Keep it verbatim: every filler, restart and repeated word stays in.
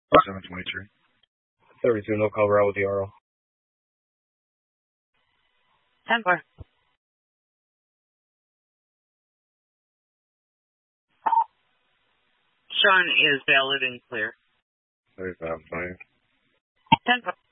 seven twenty-three. thirty-two, no cover out with the R O. ten four. Sean is valid and clear. thirty-five, five. ten four.